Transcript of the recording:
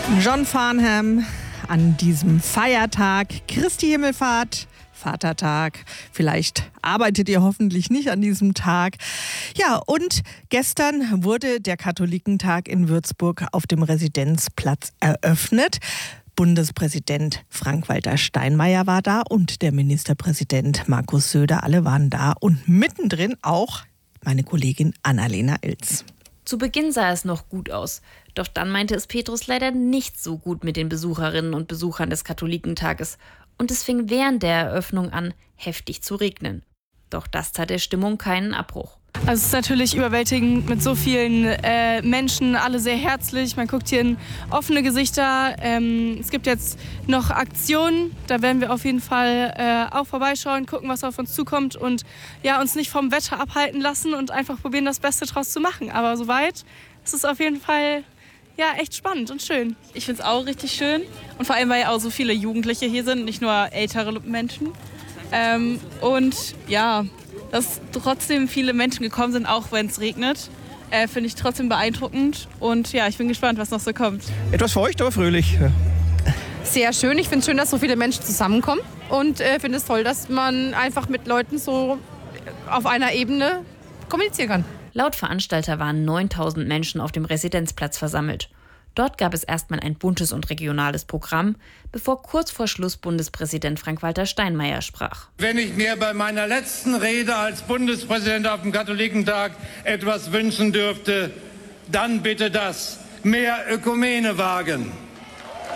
John Farnham an diesem Feiertag, Christi Himmelfahrt, Vatertag. Vielleicht arbeitet ihr hoffentlich nicht an diesem Tag. Ja, und gestern wurde der Katholikentag in Würzburg auf dem Residenzplatz eröffnet. Bundespräsident Frank-Walter Steinmeier war da und der Ministerpräsident Markus Söder. Alle waren da und mittendrin auch meine Kollegin Annalena Ilz. Zu Beginn sah es noch gut aus. Doch dann meinte es Petrus leider nicht so gut mit den Besucherinnen und Besuchern des Katholikentages. Und es fing während der Eröffnung an, heftig zu regnen. Doch das tat der Stimmung keinen Abbruch. Also es ist natürlich überwältigend mit so vielen Menschen, alle sehr herzlich. Man guckt hier in offene Gesichter. Es gibt jetzt noch Aktionen, da werden wir auf jeden Fall auch vorbeischauen, gucken, was auf uns zukommt und ja, uns nicht vom Wetter abhalten lassen und einfach probieren, das Beste draus zu machen. Aber soweit ist es auf jeden Fall ja, echt spannend und schön. Ich finde es auch richtig schön und vor allem, weil ja auch so viele Jugendliche hier sind, nicht nur ältere Menschen. Und ja, dass trotzdem viele Menschen gekommen sind, auch wenn es regnet, finde ich trotzdem beeindruckend. Und ja, ich bin gespannt, was noch so kommt. Etwas feucht, aber fröhlich. Sehr schön. Ich finde es schön, dass so viele Menschen zusammenkommen. Und finde es toll, dass man einfach mit Leuten so auf einer Ebene kommunizieren kann. Laut Veranstalter waren 9.000 Menschen auf dem Residenzplatz versammelt. Dort gab es erstmal ein buntes und regionales Programm, bevor kurz vor Schluss Bundespräsident Frank-Walter Steinmeier sprach. Wenn ich mir bei meiner letzten Rede als Bundespräsident auf dem Katholikentag etwas wünschen dürfte, dann bitte das: mehr Ökumene wagen.